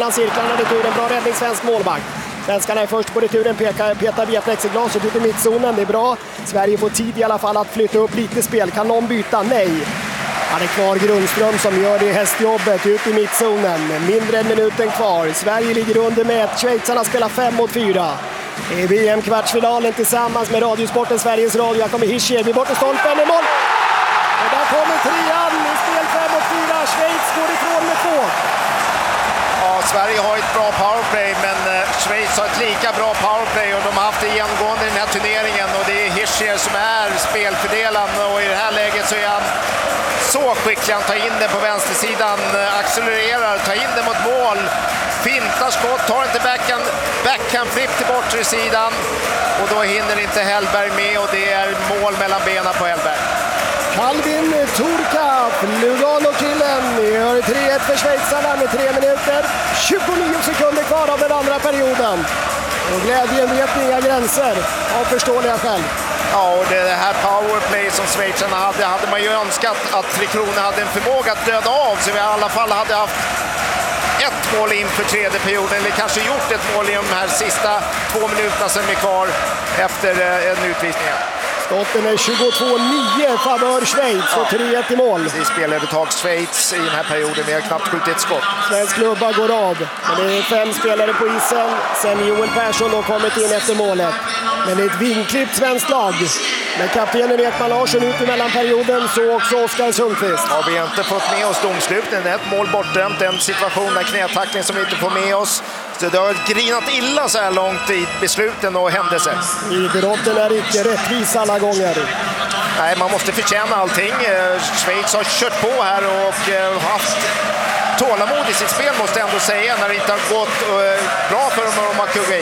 mellan cirklarna. Returen, bra räddning, svensk målvakt. Svenskarna är först på returen, petar via plexiglaset ut i mittzonen. Det är bra. Sverige får tid i alla fall att flytta upp lite spel. Kan någon byta? Nej. Han är kvar Grundström som gör det hästjobbet ut i mittzonen. Mindre än minuten kvar. Sverige ligger under med 1. Schweizarna spelar 5-4. I VM-kvartsfinalen tillsammans med Radiosporten Sveriges Radio. Här kommer Hischier vid borta stolpen i mål. Och där kommer trean i spel 5-4. Schweiz går ifrån med 2. Ja, Sverige har ett bra powerplay, men Schweiz har ett lika bra powerplay och de har haft det genomgående i den här turneringen, och det är Hischier som är spelfördelaren, och i det här läget så är han så skicklig. Han tar in den på vänstersidan, accelererar, tar in den mot mål, fintar skott, tar inte backhand flipp till bortre sidan, och då hinner inte Hellberg med, och det är mål mellan benen på Hellberg. Calvin Turkap, Lugano-killen, gör 3-1 för schweizarna med 3 minuter, 29 sekunder kvar av den andra perioden. Och glädjen vet inga gränser, av förståeliga skäl. Ja, och det här powerplay som schweizarna hade man ju önskat att Tre Kronor hade en förmåga att döda av, så vi i alla fall hade haft ett mål inför tredje perioden, eller kanske gjort ett mål i de här sista 2 minuterna som är kvar efter en utvisning. Skotten är 22-9 favör Schweiz och 3-1 i mål. Det är spelövertag Schweiz i den här perioden, vi har knappt skjutit ett skott. Svensk klubba går av, men det är 5 spelare på isen sen Joel Persson har kommit in efter målet. Men det är ett vinklippt svenskt lag. Med kaptenen Ekman Larsson ut i mellanperioden, så också Oskar Sundqvist. Ja, vi har inte fått med oss domsluten, ett mål bortdömt, en situation där knätackling som vi inte får med oss. Så det har grinat illa så här långt i besluten och händelser. Idrotten är inte rättvis alla gånger. Nej, man måste förtjäna allting. Schweiz har kört på här och haft tålamod i sitt spel, måste jag ändå säga, när det inte har gått bra för dem att kugga i.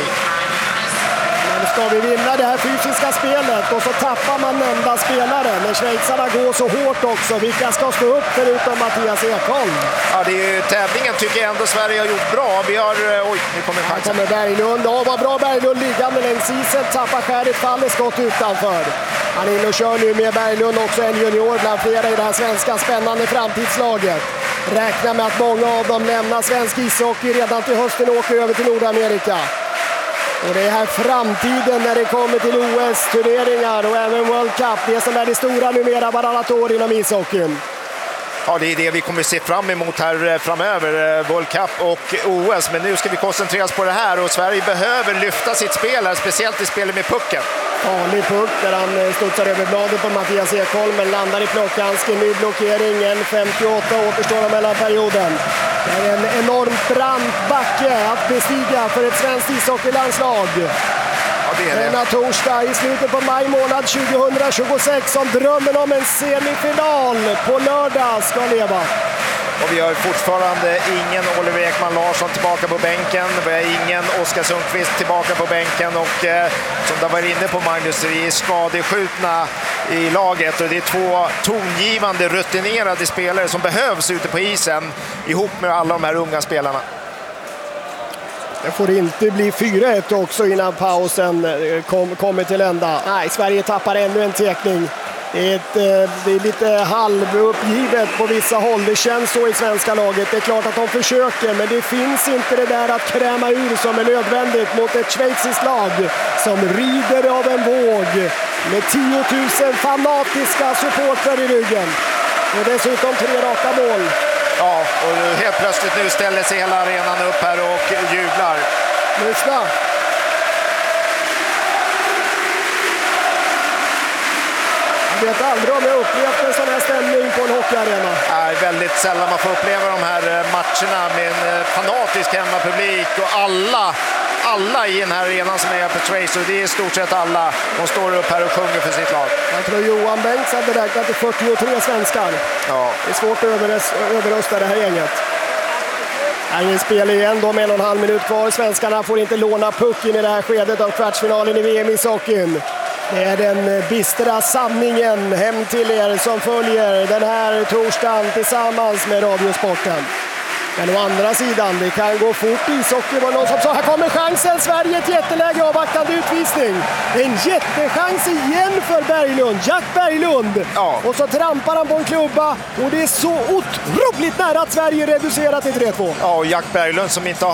Men ska vi vinna det här fysiska spelet och så tappar man enda spelare. Men schweizarna går så hårt också. Vilka ska stå upp förutom Mattias Ekholm? Ja, det är ju tävlingen tycker jag ändå Sverige har gjort bra. Vi har... Oj, nu kommer chansen. Här kommer Berglund. Ja, vad bra Berglund liggande längs isen. Tappar skäret, faller skott utanför. Han är inne och kör nu med Berglund, också en junior bland flera i det här svenska spännande framtidslaget. Räknar med att många av dem lämnar svensk ishockey redan till hösten och åker över till Nordamerika. Och det är här framtiden när det kommer till OS-turneringar och även World Cup. Det som är det stora numera varannat år inom ishockeyn. Ja, det är det vi kommer se fram emot här framöver, World Cup och OS. Men nu ska vi koncentrera oss på det här, och Sverige behöver lyfta sitt spel här, speciellt i spelet med pucken. Farlig puck där han studsar över bladet på Mattias Ekholm, men landar i plockhandsken. Ny blockering, 1.58 återstår mellan perioden. Det är en enormt brant backe att bestiga för ett svenskt ishockeylandslag. Ja, det är det. Denna torsdag i slutet på maj månad 2026 som drömmen om en semifinal på lördag ska leva. Och vi har fortfarande ingen Oliver Ekman Larsson tillbaka på bänken. Vi har ingen Oskar Sundqvist tillbaka på bänken. Och som du var inne på, Magnus, vi är skadeskjutna i laget. Och det är 2 tongivande, rutinerade spelare som behövs ute på isen ihop med alla de här unga spelarna. Det får inte bli 4-1 också innan pausen kommer till ända. Nej, Sverige tappar ännu en tekning. Det är lite halvuppgivet på vissa håll. Det känns så i svenska laget. Det är klart att de försöker, men det finns inte det där att kräma ur som är nödvändigt mot ett schweiziskt lag som rider av en våg med 10 000 fanatiska supportrar i ryggen. Och dessutom 3 raka mål. Ja, och helt plötsligt nu ställer sig hela arenan upp här och jublar. Lyssna! Jag vet aldrig om jag upplevt en sån här stämning på en hockeyarena. Nej, väldigt sällan man får uppleva de här matcherna med en fanatisk hemmapublik och alla i den här arenan som är på Schweiz, och det är i stort sett alla. De står upp här och sjunger för sitt lag. Jag tror Johan Bengts hade räknat till 43 svenskar. Ja. Det är svårt att överrösta det här gänget. Här är spel igen då med 1,5 minut kvar. Svenskarna får inte låna pucken i det här skedet av kvartsfinalen i VM-ishockeyn. Det är den bistra sanningen hem till er som följer den här torsdagen tillsammans med Radiosporten. Men å andra sidan, det kan gå fort i ishockey, var någon som sa. Här kommer chansen, Sverige ett jätteläge, avvaktande utvisning. En jättechans igen för Berglund, Jack Berglund. Ja. Och så trampar han på en klubba och det är så otroligt nära att Sverige reducerar till 3-2. Ja, och Jack Berglund som inte har